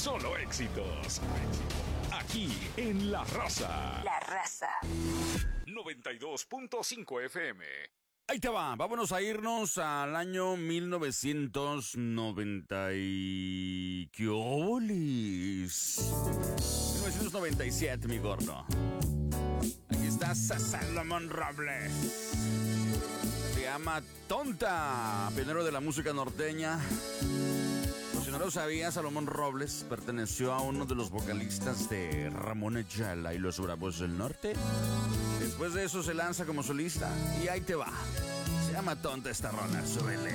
solo éxitos. Aquí en La Raza. La Raza. 92.5 FM. Ahí te va, vámonos a irnos al año 1990 y... ¿Qué óbolis? 1997, mi gordo. Aquí está Salomón Robles. Se llama Tonta, pionero de la música norteña. Por si no lo sabía, Salomón Robles perteneció a uno de los vocalistas de Ramón Ayala y los Bravos del Norte. Después de eso se lanza como solista y ahí te va. Se llama Tonta esta rola, súbele.